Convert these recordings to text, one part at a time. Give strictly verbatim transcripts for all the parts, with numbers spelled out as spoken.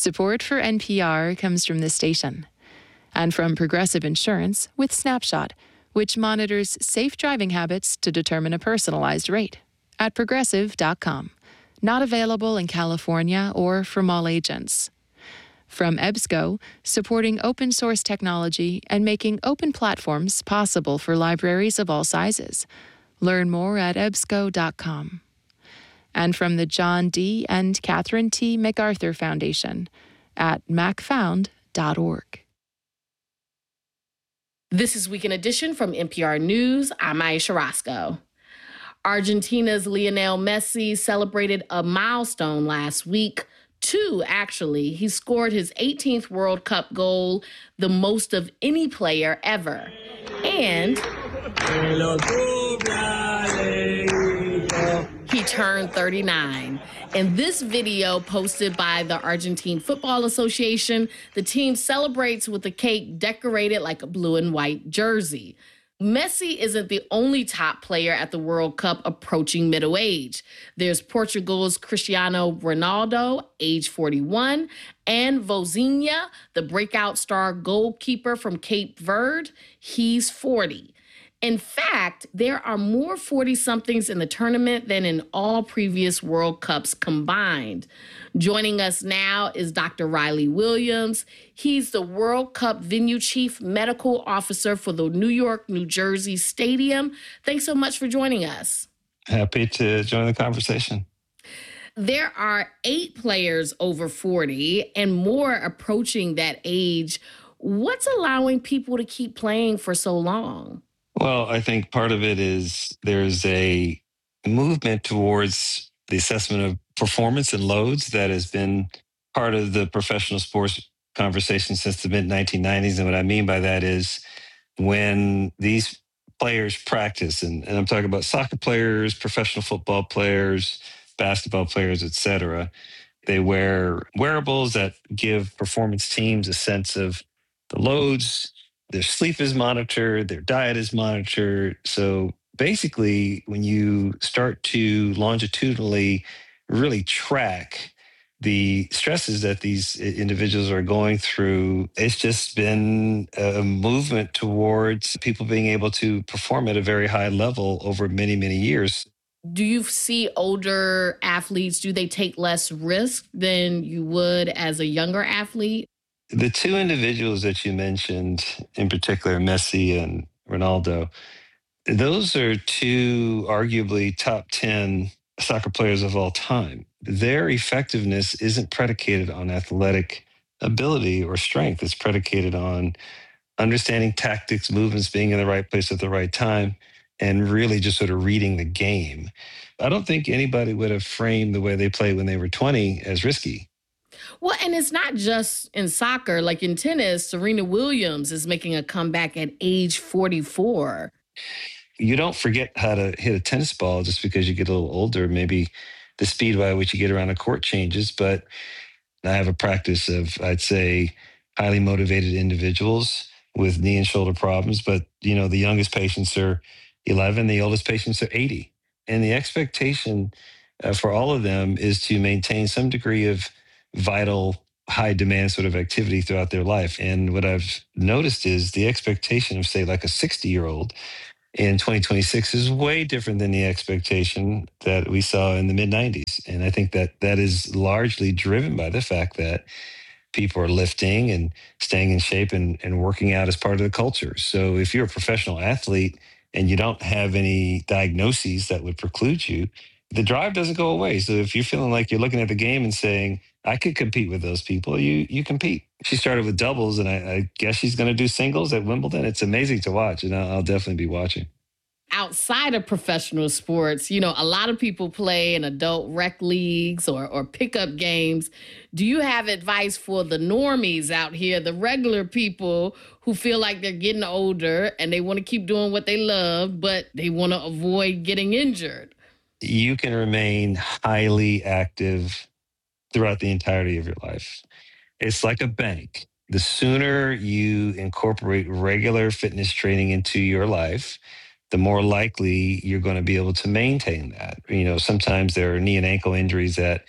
Support for N P R comes from this station and from Progressive Insurance with Snapshot, which monitors safe driving habits to determine a personalized rate at progressive dot com. Not available in California or from all agents. From EBSCO, supporting open source technology and making open platforms possible for libraries of all sizes. Learn more at ebsco dot com. And from the John D. and Catherine T. MacArthur Foundation at mac found dot org. This is Weekend Edition from N P R News. I'm Aisha Roscoe. Argentina's Lionel Messi celebrated a milestone last week. Two, actually. He scored his eighteenth World Cup goal, the most of any player ever. And he turned thirty-nine. In this video posted by the Argentine Football Association, the team celebrates with a cake decorated like a blue and white jersey. Messi isn't the only top player at the World Cup approaching middle age. There's Portugal's Cristiano Ronaldo, age forty-one, and Vozinha, the breakout star goalkeeper from Cape Verde. He's forty. In fact, there are more forty-somethings in the tournament than in all previous World Cups combined. Joining us now is Doctor Riley Williams. He's the World Cup Venue Chief Medical Officer for the New York, New Jersey Stadium. Thanks so much for joining us. Happy to join the conversation. There are eight players over forty and more approaching that age. What's allowing people to keep playing for so long? Well, I think part of it is there's a movement towards the assessment of performance and loads that has been part of the professional sports conversation since the mid nineteen nineties. And what I mean by that is when these players practice, and, and I'm talking about soccer players, professional football players, basketball players, et cetera, they wear wearables that give performance teams a sense of the loads. Their sleep is monitored, their diet is monitored. So basically, when you start to longitudinally really track the stresses that these individuals are going through, it's just been a movement towards people being able to perform at a very high level over many, many years. Do you see older athletes, do they take less risk than you would as a younger athlete? The two individuals that you mentioned, in particular, Messi and Ronaldo, those are two arguably top ten soccer players of all time. Their effectiveness isn't predicated on athletic ability or strength. It's predicated on understanding tactics, movements, being in the right place at the right time, and really just sort of reading the game. I don't think anybody would have framed the way they played when they were twenty as risky. Well, and it's not just in soccer. Like in tennis, Serena Williams is making a comeback at age forty-four. You don't forget how to hit a tennis ball just because you get a little older. Maybe the speed by which you get around a court changes. But I have a practice of, I'd say, highly motivated individuals with knee and shoulder problems. But, you know, the youngest patients are eleven, the oldest patients are eighty. And the expectation uh, for all of them is to maintain some degree of vital, high demand sort of activity throughout their life. And what I've noticed is the expectation of, say, like a sixty year old in twenty twenty-six is way different than the expectation that we saw in the mid nineties. And I think that that is largely driven by the fact that people are lifting and staying in shape and, and working out as part of the culture. So if you're a professional athlete and you don't have any diagnoses that would preclude you, the drive doesn't go away. So if you're feeling like you're looking at the game and saying, I could compete with those people, you you compete. She started with doubles, and I, I guess she's going to do singles at Wimbledon. It's amazing to watch, and I'll, I'll definitely be watching. Outside of professional sports, you know, a lot of people play in adult rec leagues or, or pickup games. Do you have advice for the normies out here, the regular people who feel like they're getting older and they want to keep doing what they love, but they want to avoid getting injured? You can remain highly active throughout the entirety of your life. It's like a bank. The sooner you incorporate regular fitness training into your life, the more likely you're going to be able to maintain that. You know, sometimes there are knee and ankle injuries that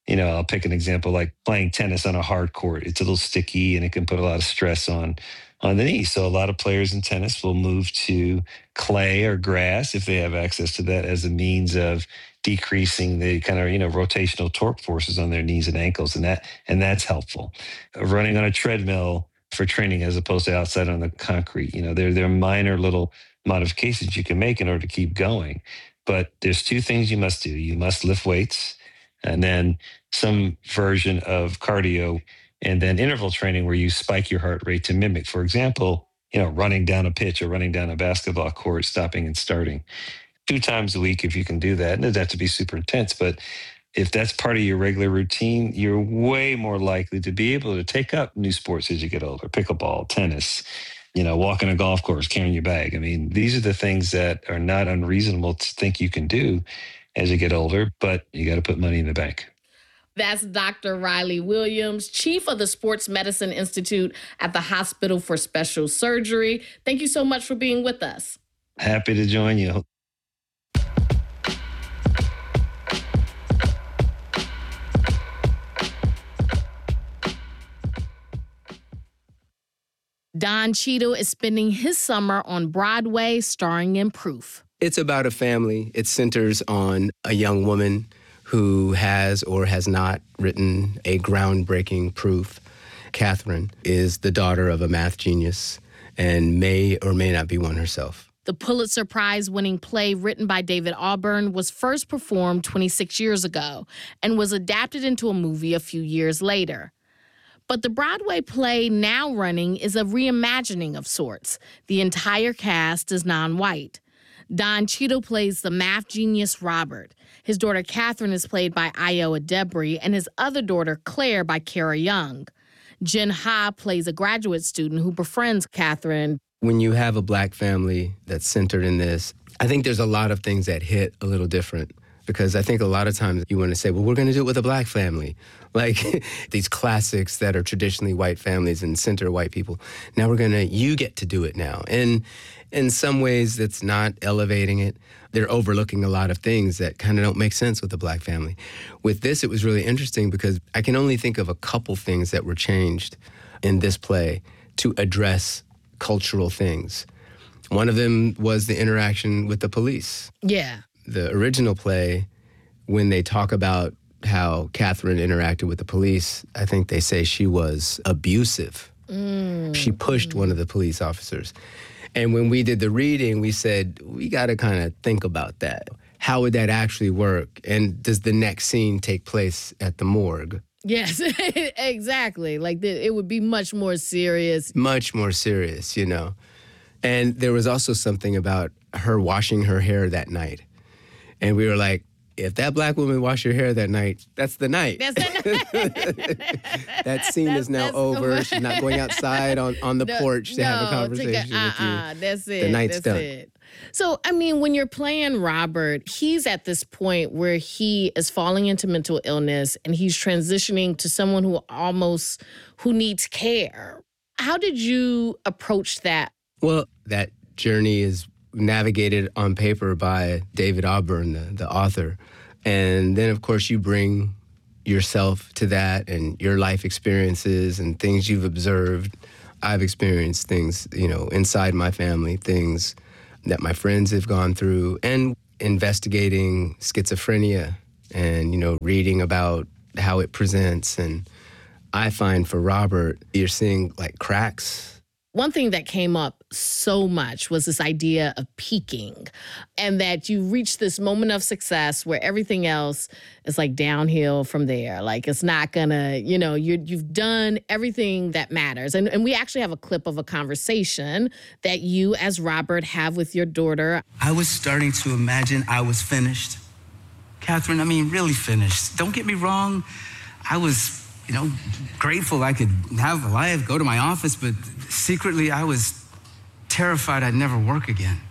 You know, I'll pick an example like playing tennis on a hard court. It's a little sticky and it can put a lot of stress on on the knee. So a lot of players in tennis will move to clay or grass if they have access to that as a means of decreasing the kind of, you know, rotational torque forces on their knees and ankles. And that and that's helpful. Running on a treadmill for training as opposed to outside on the concrete. You know, there there are minor little modifications you can make in order to keep going. But there's two things you must do. You must lift weights and then some version of cardio, and then interval training where you spike your heart rate to mimic, for example, you know, running down a pitch or running down a basketball court, stopping and starting two times a week if you can do that. And it doesn't have to be super intense, but if that's part of your regular routine, you're way more likely to be able to take up new sports as you get older. Pickleball, tennis, you know, walking a golf course, carrying your bag. I mean, these are the things that are not unreasonable to think you can do as you get older, but you got to put money in the bank. That's Doctor Riley Williams, chief of the Sports Medicine Institute at the Hospital for Special Surgery. Thank you so much for being with us. Happy to join you. Don Cheadle is spending his summer on Broadway starring in Proof. It's about a family. It centers on a young woman who has or has not written a groundbreaking proof. Catherine is the daughter of a math genius and may or may not be one herself. The Pulitzer Prize-winning play written by David Auburn was first performed twenty-six years ago and was adapted into a movie a few years later. But the Broadway play now running is a reimagining of sorts. The entire cast is non-white. Don Cheadle plays the math genius Robert. His daughter Catherine is played by Ayo Adebri, and his other daughter Claire by Kara Young. Jen Ha plays a graduate student who befriends Catherine. When you have a black family that's centered in this, I think there's a lot of things that hit a little different. Because I think a lot of times you want to say, well, we're going to do it with a black family. Like these classics that are traditionally white families and center white people. Now we're going to, you get to do it now. And in some ways, that's not elevating it. They're overlooking a lot of things that kind of don't make sense with a black family. With this, it was really interesting because I can only think of a couple things that were changed in this play to address cultural things. One of them was the interaction with the police. Yeah. The original play, when they talk about how Catherine interacted with the police, I think they say she was abusive. Mm. She pushed one of the police officers. And when we did the reading, we said, we got to kind of think about that. How would that actually work? And does the next scene take place at the morgue? Yes, exactly. Like, the, it would be much more serious. Much more serious, you know. And there was also something about her washing her hair that night. And we were like, if that black woman washed her hair that night, that's the night. That's the night. That scene that's, is now over. The... She's not going outside on, on the no, porch to no, have a conversation a, uh, with you. Uh, that's it. The night's that's done. It. So, I mean, when you're playing Robert, he's at this point where he is falling into mental illness and he's transitioning to someone who almost, who needs care. How did you approach that? Well, that journey is navigated on paper by David Auburn, the, the author. And then, of course, you bring yourself to that and your life experiences and things you've observed. I've experienced things, you know, inside my family, things that my friends have gone through, and investigating schizophrenia and, you know, reading about how it presents. And I find for Robert, you're seeing, like, cracks. One thing that came up so much was this idea of peaking, and that you reach this moment of success where everything else is like downhill from there. Like, it's not gonna, you know, you you've done everything that matters. And, and we actually have a clip of a conversation that you as Robert have with your daughter. I was starting to imagine I was finished. Catherine, I mean, really finished. Don't get me wrong. I was, you know, grateful I could have a life, go to my office, but secretly I was terrified I'd never work again.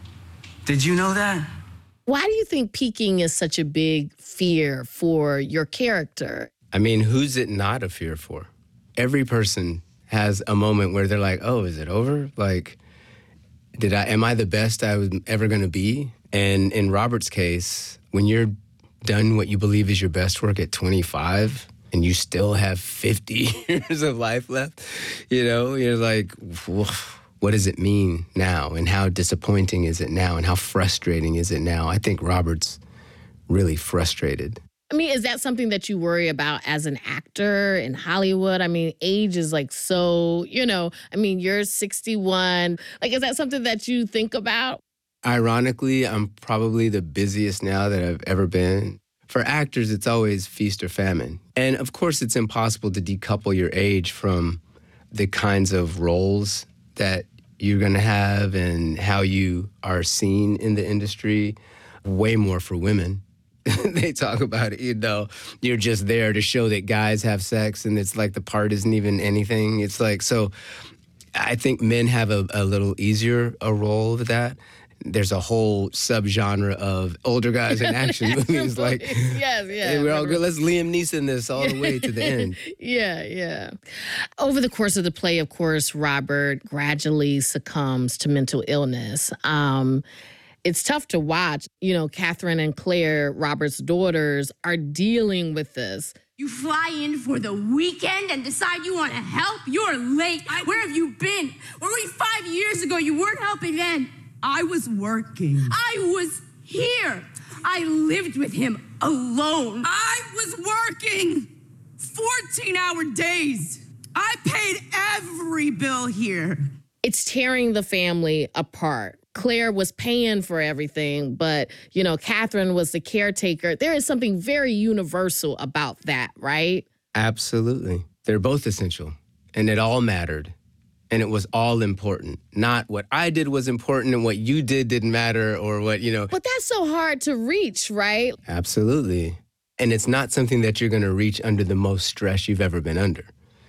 Did you know that? Why do you think peaking is such a big fear for your character? I mean, who's it not a fear for? Every person has a moment where they're like, oh, is it over? Like, did I, am I the best I was ever gonna be? And in Robert's case, when you're done what you believe is your best work at twenty-five and you still have fifty years of life left, you know, you're like, what does it mean now? And how disappointing is it now? And how frustrating is it now? I think Robert's really frustrated. I mean, is that something that you worry about as an actor in Hollywood? I mean, age is like so, you know, I mean, you're sixty-one. Like, is that something that you think about? Ironically, I'm probably the busiest now that I've ever been. For actors, it's always feast or famine. And of course, it's impossible to decouple your age from the kinds of roles that you're going to have and how you are seen in the industry. Way more for women. They talk about it, you know, you're just there to show that guys have sex and it's like the part isn't even anything. It's like, so I think men have a, a little easier a role with that. There's a whole subgenre of older guys in action movies. Like, yes, yeah. Hey, we're all good. Let's Liam Neeson this all the way to the end. Yeah, yeah. Over the course of the play, of course, Robert gradually succumbs to mental illness. Um, It's tough to watch. You know, Catherine and Claire, Robert's daughters, are dealing with this. You fly in for the weekend and decide you want to help? You're late. I, Where have you been? Only five years ago, you weren't helping then. I was working. I was here. I lived with him alone. I was working fourteen-hour days. I paid every bill here. It's tearing the family apart. Claire was paying for everything, but, you know, Catherine was the caretaker. There is something very universal about that, right? Absolutely. They're both essential, and it all mattered, and it was all important. Not what I did was important and what you did didn't matter or what, you know. But that's so hard to reach, right? Absolutely. And it's not something that you're going to reach under the most stress you've ever been under.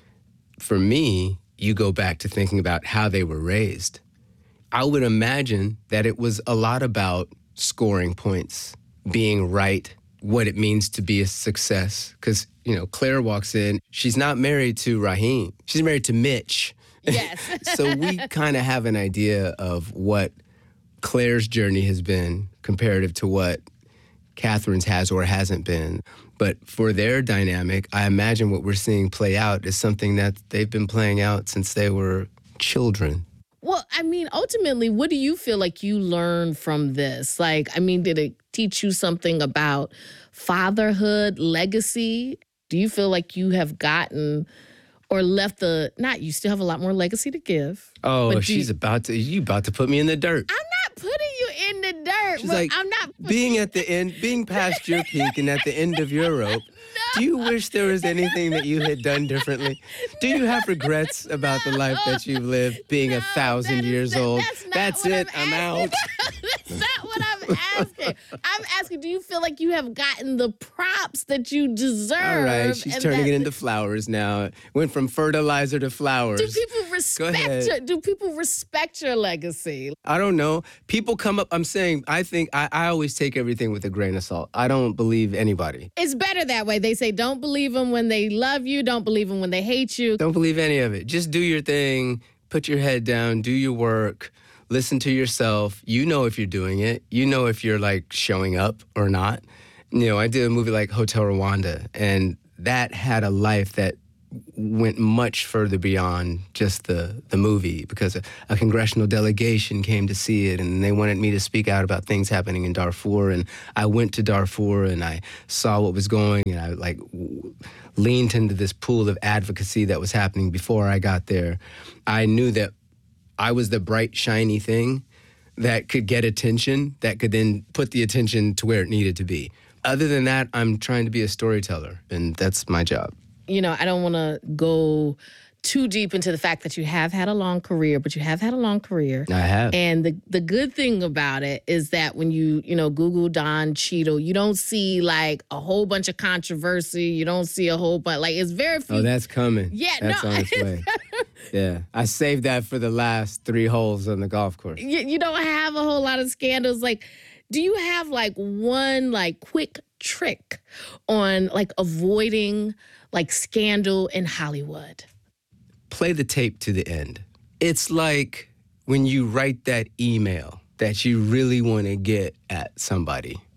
For me, you go back to thinking about how they were raised. I would imagine that it was a lot about scoring points, being right, what it means to be a success. Because, you know, Claire walks in, she's not married to Raheem. She's married to Mitch. Yes. So we kind of have an idea of what Claire's journey has been comparative to what Catherine's has or hasn't been. But for their dynamic, I imagine what we're seeing play out is something that they've been playing out since they were children. Well, I mean, ultimately, what do you feel like you learned from this? Like, I mean, did it teach you something about fatherhood, legacy? Do you feel like you have gotten or left the, not, you still have a lot more legacy to give. Oh, she's you, about to, you about to put me in the dirt. I'm not putting you in the dirt. She's like, I'm not being at the end, being past your peak and at the end of your rope. No. Do you wish there was anything that you had done differently? Do you have regrets about the life that you've lived, being no, a thousand years the, old? That's, that's it. I'm, I'm out. That's not what I'm asking. I'm asking, do you feel like you have gotten the props that you deserve? All right, she's turning it into flowers now. Went from fertilizer to flowers. Do people respect your, do people respect your legacy? I don't know. People come up, I'm saying, I think, I, I always take everything with a grain of salt. I don't believe anybody. It's better that way. They say don't believe them when they love you, don't believe them when they hate you. Don't believe any of it. Just do your thing, put your head down, do your work, listen to yourself. You know if you're doing it. You know if you're like showing up or not. You know, I did a movie like Hotel Rwanda, and that had a life that went much further beyond just the, the movie, because a, a congressional delegation came to see it and they wanted me to speak out about things happening in Darfur. And I went to Darfur and I saw what was going, and I like w- leaned into this pool of advocacy that was happening before I got there. I knew that I was the bright, shiny thing that could get attention, that could then put the attention to where it needed to be. Other than that, I'm trying to be a storyteller, and that's my job. You know, I don't want to go too deep into the fact that you have had a long career, but you have had a long career. I have. And the the good thing about it is that when you, you know, Google Don Cheadle, you don't see like a whole bunch of controversy. You don't see a whole bunch, like it's very few. Oh, that's coming. Yeah, that's no. on its way. Yeah, I saved that for the last three holes on the golf course. You, you don't have a whole lot of scandals. Like, do you have like one like quick trick on like avoiding like scandal in Hollywood? Play the tape to the end. It's like when you write that email that you really want to get at somebody.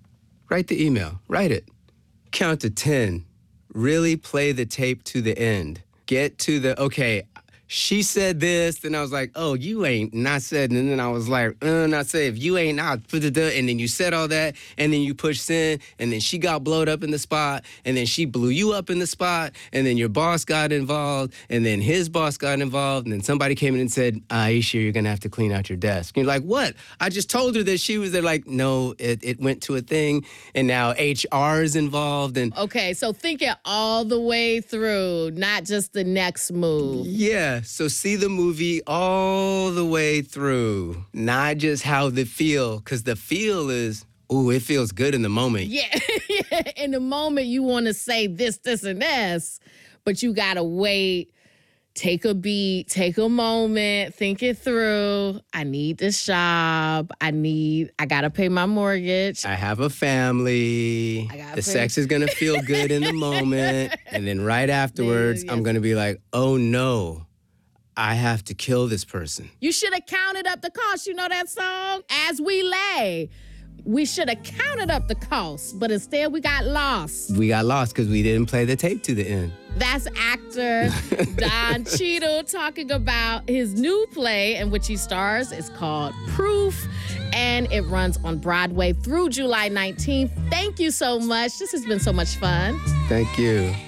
Write the email. Write it. Count to ten. Really play the tape to the end. Get to the, okay, she said this, then I was like, oh, you ain't not said, and then I was like, uh, not say, if you ain't not, and then you said all that, and then you pushed send, and then she got blowed up in the spot, and then she blew you up in the spot, and then your boss got involved, and then his boss got involved, and then somebody came in and said, Aisha, you're gonna have to clean out your desk. And you're like, what? I just told her that she was there. Like, no, it, it went to a thing, and now H R is involved, and Okay, so think it all the way through, not just the next move. yeah. So see the movie all the way through, not just how they feel, because the feel is, ooh, it feels good in the moment. Yeah, in the moment you want to say this, this, and this, but you got to wait, take a beat, take a moment, think it through. I need this job. I need, I got to pay my mortgage. I have a family. I gotta The pay- sex is going to feel good in the moment. And then right afterwards, Yes. I'm going to be like, oh no, I have to kill this person. You should have counted up the cost. You know that song? As We Lay. We should have counted up the cost, but instead we got lost. We got lost because we didn't play the tape to the end. That's actor Don Cheadle talking about his new play in which he stars. It's called Proof, and it runs on Broadway through July nineteenth. Thank you so much. This has been so much fun. Thank you.